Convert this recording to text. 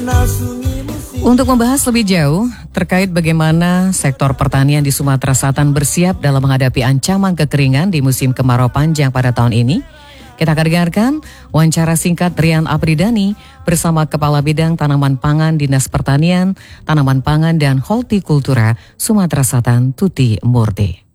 Untuk membahas lebih jauh terkait bagaimana sektor pertanian di Sumatera Selatan bersiap dalam menghadapi ancaman kekeringan di musim kemarau panjang pada tahun ini, kita akan dengarkan wawancara singkat Rian Apridani bersama Kepala Bidang Tanaman Pangan Dinas Pertanian, Tanaman Pangan dan Hortikultura Sumatera Selatan, Tuti Murti.